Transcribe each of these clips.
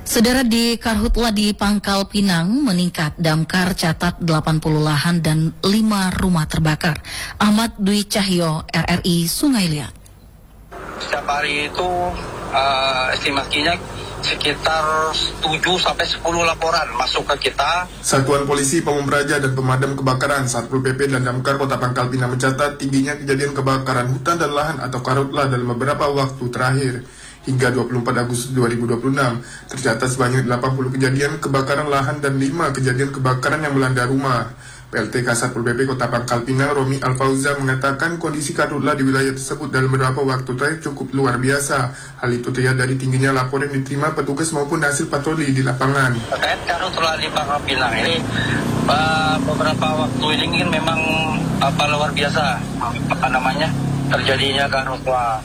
Saudara, di Karhutla di Pangkal Pinang meningkat, damkar catat 80 lahan dan 5 rumah terbakar. Ahmad Dwi Cahyo, RRI Sungai Liat. Setiap hari itu estimasinya sekitar 7-10 laporan masuk ke kita. Satuan Polisi Pamung Praja dan Pemadam Kebakaran Satpol PP dan Damkar Kota Pangkal Pinang mencatat tingginya kejadian kebakaran hutan dan lahan atau karhutla dalam beberapa waktu terakhir. Hingga 24 Agustus 2026, tercatat sebanyak 80 kejadian kebakaran lahan dan 5 kejadian kebakaran yang melanda rumah. PLT Kasatpol PP Kota Pangkal Pinang, Romi Alfauza, mengatakan kondisi karhutla di wilayah tersebut dalam beberapa waktu terakhir cukup luar biasa. Hal itu terlihat dari tingginya laporan yang diterima petugas maupun hasil patroli di lapangan. Terkait karhutla di Pangkal Pinang ini, beberapa waktu ini memang luar biasa. Terjadinya karhutla.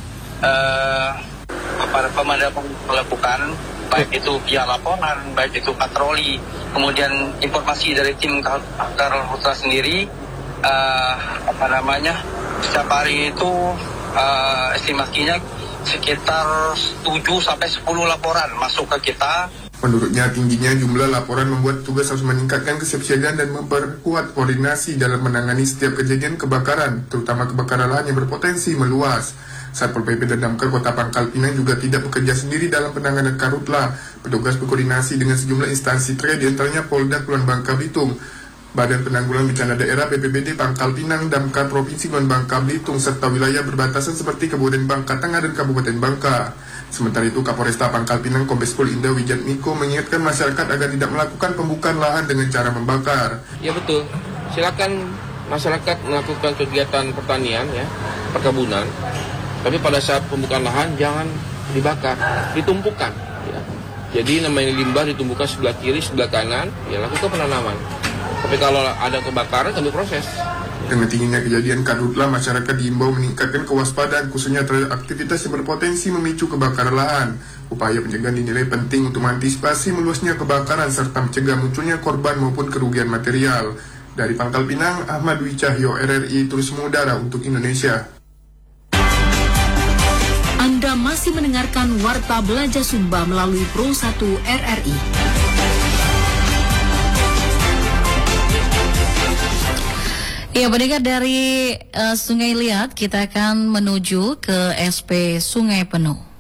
Para pemadam melakukan baik itu via laporan, baik itu patroli, kemudian informasi dari tim karhutla sendiri, setiap hari itu estimasinya sekitar 7-10 laporan masuk ke kita. Menurutnya, tingginya jumlah laporan membuat tugas harus meningkatkan kesiapsiagaan dan memperkuat koordinasi dalam menangani setiap kejadian kebakaran, terutama kebakaran lahan yang berpotensi meluas. Satpol PP dan Damkar Kota Pangkal Pinang juga tidak bekerja sendiri dalam penanganan karhutla. Petugas berkoordinasi dengan sejumlah instansi terkait, diantaranya Polda Kulon Bangka Belitung, Badan Penanggulangan Bencana Daerah BPBD Pangkal Pinang, Damkar Provinsi Kulon Bangka Belitung, serta wilayah berbatasan seperti Kabupaten Bangka Tengah dan Kabupaten Bangka. Sementara itu, Kapolresta Pangkal Pinang Kombes Pol Indah Wijatmiko mengingatkan masyarakat agar tidak melakukan pembukaan lahan dengan cara membakar. Ya betul, silakan masyarakat melakukan kegiatan pertanian, ya, perkebunan. Tapi pada saat pembukaan lahan jangan dibakar, ditumpukan. Ya. Jadi namanya limbah ditumpukan sebelah kiri, sebelah kanan, ya lakukan penanaman. Tapi kalau ada kebakaran, kami proses. Dengan tingginya kejadian karhutla, masyarakat diimbau meningkatkan kewaspadaan khususnya terhadap aktivitas yang berpotensi memicu kebakaran lahan. Upaya pencegahan dinilai penting untuk mengantisipasi meluasnya kebakaran serta mencegah munculnya korban maupun kerugian material. Dari Pangkal Pinang, Ahmad Dwi Cahyo, RRI Turisme Udara untuk Indonesia. Anda masih mendengarkan Warta Belajar Sumba melalui Pro 1 RRI. Ya, pendengar dari Sungai Liat, kita akan menuju ke SP Sungai Penuh.